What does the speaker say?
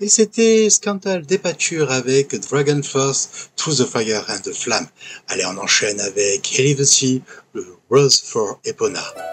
Et c'était Scandal Departure avec Dragon Force, Through the Fire and the Flame. Allez, on enchaîne avec Helios, le Rose for Epona.